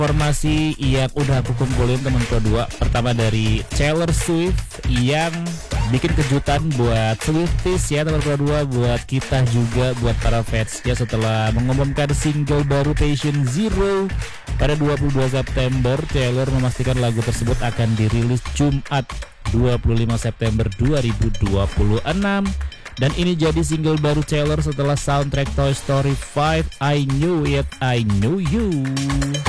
informasi yang udah aku kumpulin teman kedua. Pertama dari Taylor Swift yang bikin kejutan buat Swifties ya teman kedua, buat kita juga, buat para fansnya setelah mengumumkan single baru Patient Zero pada 22 September. Taylor memastikan lagu tersebut akan dirilis Jumat 25 September 2026. Dan ini jadi single baru Taylor setelah soundtrack Toy Story 5 I Knew It, I Knew You.